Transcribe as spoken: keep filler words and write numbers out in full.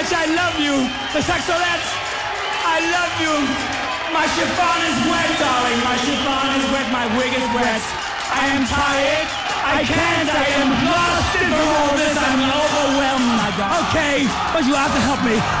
much I love you. The saxolettes, I love you. My chiffon is wet, darling. My chiffon is wet. My wig is wet. I am tired. I can't. I am lost in all this. I'm overwhelmed, my God. Okay, but you have to help me.